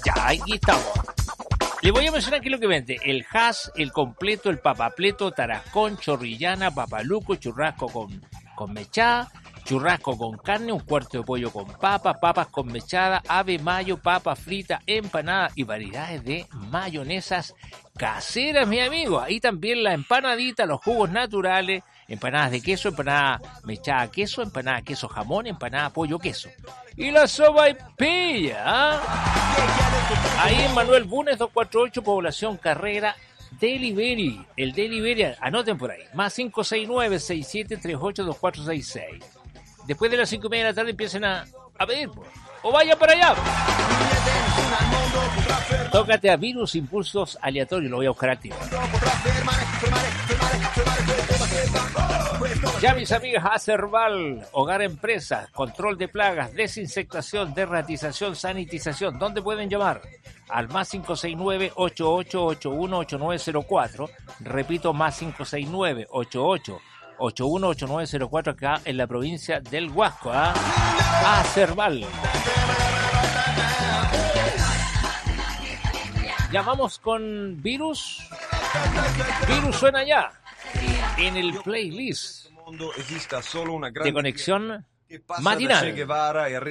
Ya, aquí estamos. Le voy a mencionar qué es lo que vende. El hash, el completo, el papapleto, tarascón, chorrillana, papaluco, churrasco con mechada, churrasco con carne, un cuarto de pollo con papas con mechada, ave mayo, papa frita, empanada y variedades de mayonesas caseras, mi amigo. Ahí también la empanadita, los jugos naturales, empanadas de queso, empanada mechada queso, empanada queso jamón, empanada pollo queso. Y la sopaipilla, ¿ah? Ahí en Manuel Bunes 248, Población Carrera, Delivery. El Delivery, anoten por ahí, más 569-6738-2466. Después de las 5:30 de la tarde empiecen a pedir, pues. O vaya para allá. Tócate a Virus Impulsos Aleatorios, lo voy a buscar activo. Ya mis amigas, Acerval, Hogar Empresas, control de plagas, desinfectación, derratización, sanitización. ¿Dónde pueden llamar? Al más 569-8881-8904. Repito, más 569-8881-8904 acá en la provincia del Huasco. Acerval. Ya vamos con Virus. Virus suena ya en el playlist de conexión matinal.